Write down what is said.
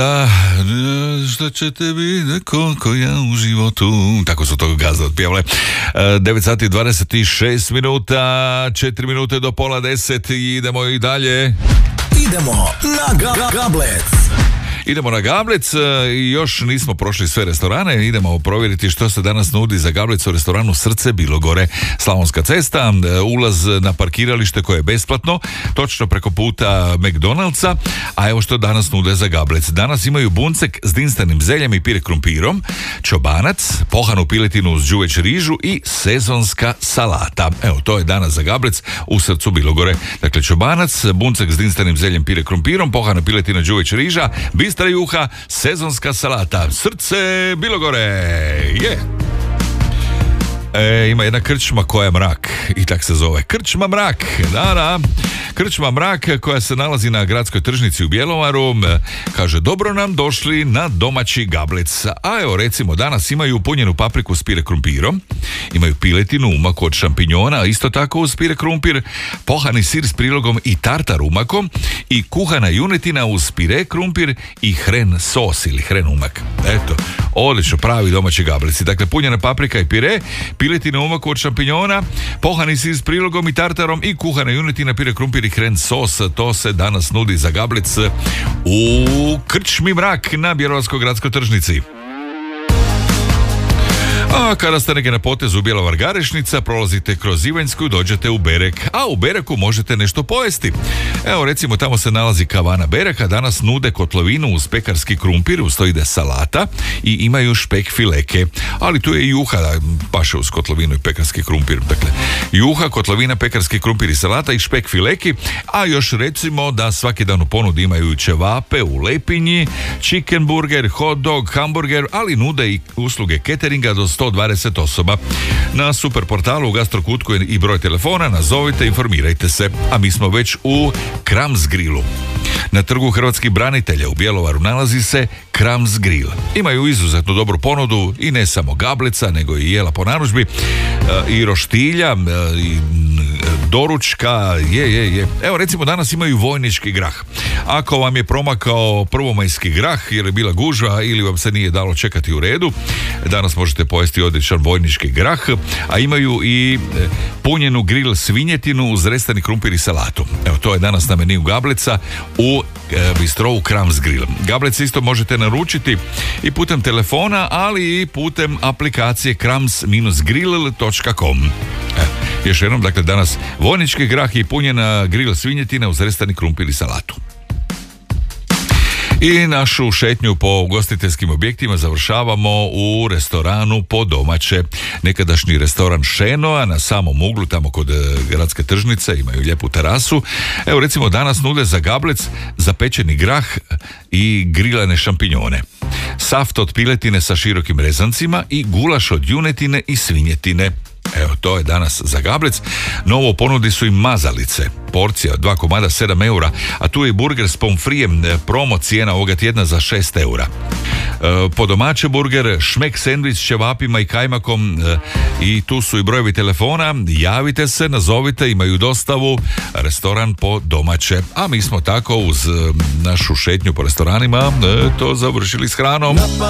Šta će tebi koliko ja u životu, tako su to Gazda otpjevale. 9 sati 26 minuta, 4 minute do pola 10 i idemo i dalje. Idemo na Gablec. Idemo na Gablec i još nismo prošli sve restorane, idemo provjeriti što se danas nudi za Gablec u restoranu Srce Bilogore. Slavonska cesta, ulaz na parkiralište koje je besplatno, točno preko puta McDonald'sa, a evo što danas nude za Gablec. Danas imaju buncek s dinstanim zeljem i pire krumpirom, čobanac, pohanu piletinu uz đuveć rižu i sezonska salata. Evo, to je danas za Gablec u Srcu Bilogore. Dakle, čobanac, buncek s dinstanim zeljem, pire krumpirom, pohana piletina, đuveć riža, bistra juha, sezonska salata. Srce Bilogore. Ima jedna krčma koja je mrak i tak se zove. Krčma mrak. Da. Krčma mrak koja se nalazi na gradskoj tržnici u Bjelovaru. Kaže, dobro nam došli na domaći Gablec. A evo, recimo, danas imaju punjenu papriku s pire krumpirom, imaju piletinu, umaku od šampinjona, isto tako uz pire krumpir, pohani sir s prilogom i tartar umakom i kuhana junetina uz pire krumpir i hren sos ili hren umak. Eto, odlično, pravi domaći Gableci. Dakle, punjena paprika i pire, piletina umaku od šampinjona, pohani sir s prilogom i tartarom i kuhana junetina, pire krumpir i hren sos. To se danas nudi za Gablec u krčmi mrak na Bjelovarskoj gradskoj tržnici. A kada ste negdje na potezu Bjelovar Garešnica, prolazite kroz Ivanjsku i dođete u Berek. A u Bereku možete nešto pojesti. Evo, recimo, tamo se nalazi kavana Bereka. Danas nude kotlovinu uz pekarski krumpir, uz to ide salata i imaju špek fileke. Ali tu je i juha, paše uz kotlovinu i pekarski krumpir. Dakle, juha, kotlovina, pekarski krumpir i salata i špek fileki. A još recimo da svaki dan u ponudi imaju ćevape u lepinji, chicken burger, hot dog, hamburger, ali nude i usluge cateringa do 120 osoba. Na super portalu u Gastrokutku i broj telefona, nazovite, informirajte se. A mi smo već u Krams Grillu. Na trgu Hrvatskih branitelja u Bjelovaru nalazi se Krams Grill. Imaju izuzetno dobru ponudu i ne samo Gableca, nego i jela po narudžbi, i roštilja, i doručka, je. Evo, recimo, danas imaju vojnički grah. Ako vam je promakao prvomajski grah jer je bila gužva ili vam se nije dalo čekati u redu, danas možete pojesti odličan vojnički grah, a imaju i punjenu grill svinjetinu uz restani krumpir i salatu. Evo, to je danas na meniju Gableca u bistrovu Krams Grill. Gablec isto možete naručiti i putem telefona, ali i putem aplikacije krams-grill.com. Još jednom, dakle, danas vojnički grah i punjena grill svinjetina uz restani krumpir i salatu. I našu šetnju po ugostiteljskim objektima završavamo u restoranu Po domaće. Nekadašnji restoran Šenoa na samom uglu, tamo kod gradske tržnice, imaju lijepu terasu. Evo, recimo, danas nude za Gablec zapečeni grah i grilane šampinjone, saft od piletine sa širokim rezancima i gulaš od junetine i svinjetine. Evo, to je danas za Gablec. Novo u ponudi su i mazalice. Porcija 2 komada 7 eura, a tu je i burger s pomfrijem, promo cijena ovoga tjedna za 6 eura. Po domaće burger, šmek sendvič s ćevapima i kajmakom, i tu su i brojevi telefona. Javite se, nazovite, imaju dostavu. Restoran Po domaće. A mi smo tako uz našu šetnju po restoranima to završili s hranom.